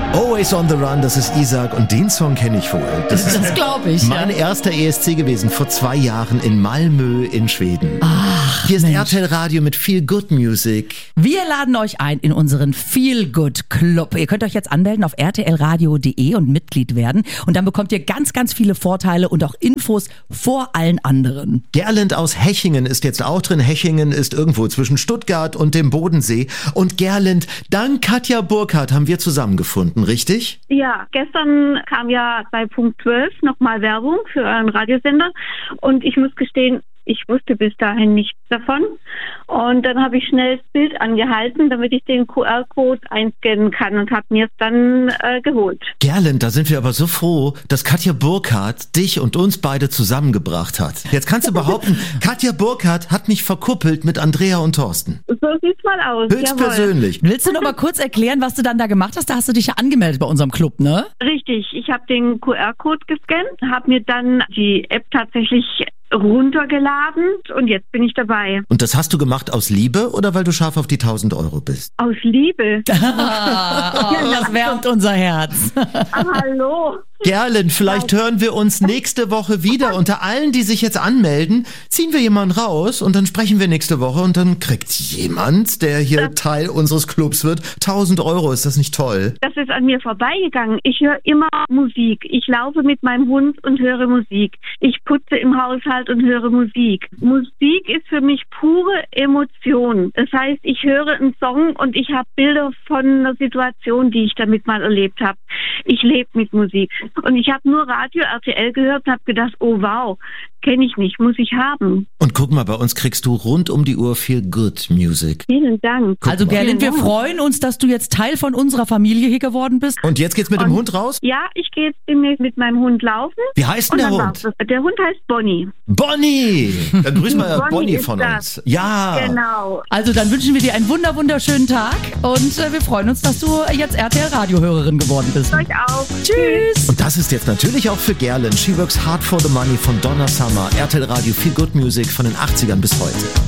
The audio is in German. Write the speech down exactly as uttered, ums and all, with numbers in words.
Always on the Run, das ist Isaac und den Song kenne ich wohl. Das ist Das glaube ich. mein ja. erster E S C gewesen, vor zwei Jahren in Malmö in Schweden. Ach, Hier ist Mensch. R T L Radio mit viel Good Music. Wir laden euch ein in unseren Feel Good Club. Ihr könnt euch jetzt anmelden auf r t l radio punkt d e und Mitglied werden. Und dann bekommt ihr ganz, ganz viele Vorteile und auch Infos vor allen anderen. Gerland aus Hechingen ist jetzt auch drin. Hechingen ist irgendwo zwischen Stuttgart und dem Bodensee. Und Gerland, dank Katja Burkhardt haben wir zusammengefunden, richtig? Ja, gestern kam ja bei Punkt zwölf nochmal Werbung für euren Radiosender und ich muss gestehen, ich wusste bis dahin nichts davon. Und dann habe ich schnell das Bild angehalten, damit ich den Q R-Code einscannen kann und habe mir es dann äh, geholt. Gerland, da sind wir aber so froh, dass Katja Burkhardt dich und uns beide zusammengebracht hat. Jetzt kannst du behaupten, Katja Burkhardt hat mich verkuppelt mit Andrea und Thorsten. So sieht's mal aus. Höchstpersönlich. Willst du noch mal kurz erklären, was du dann da gemacht hast? Da hast du dich ja angemeldet bei unserem Club, ne? Richtig, ich habe den Q R-Code gescannt, habe mir dann die App tatsächlich runtergeladen und jetzt bin ich dabei. Und das hast du gemacht aus Liebe oder weil du scharf auf die tausend Euro bist? Aus Liebe. Ah, oh, das wärmt unser Herz. Ah, hallo. Gerland, vielleicht hören wir uns nächste Woche wieder. Unter allen, die sich jetzt anmelden, ziehen wir jemanden raus und dann sprechen wir nächste Woche und dann kriegt jemand, der hier Teil unseres Clubs wird, tausend Euro. Ist das nicht toll? Das ist an mir vorbeigegangen. Ich höre immer Musik. Ich laufe mit meinem Hund und höre Musik. Ich putze im Haushalt und höre Musik. Musik ist für mich pure Emotion. Das heißt, ich höre einen Song und ich habe Bilder von einer Situation, die ich damit mal erlebt habe. Ich lebe mit Musik. Und ich habe nur Radio R T L gehört und habe gedacht, oh wow, kenne ich nicht, muss ich haben. Und guck mal, bei uns kriegst du rund um die Uhr viel Good Music. Vielen Dank. Guck Also mal. Gerland, wir Vielen Dank. freuen uns, dass du jetzt Teil von unserer Familie hier geworden bist. Und jetzt geht's mit dem Hund raus? Ja, ich gehe jetzt demnächst mit meinem Hund laufen. Wie heißt denn Und der dann Hund? war's das. Der Hund heißt Bonnie. Bonnie! Dann grüß mal Bonnie Bonnie ist von das. uns. Ja! Genau. Also dann wünschen wir dir einen wunder wunderschönen Tag und äh, wir freuen uns, dass du jetzt R T L Radiohörerin geworden bist. Euch auch. Tschüss! Und das ist jetzt natürlich auch für Gerland. She works hard for the money von Donna Summer. R T L Radio, viel Good Music von den achtzigern bis heute.